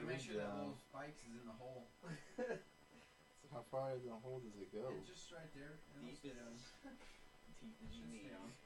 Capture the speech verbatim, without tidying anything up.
gotta make sure that little spikes is in the hole. So how far in the hole does it go? It's just right there. Deep as deep as you need.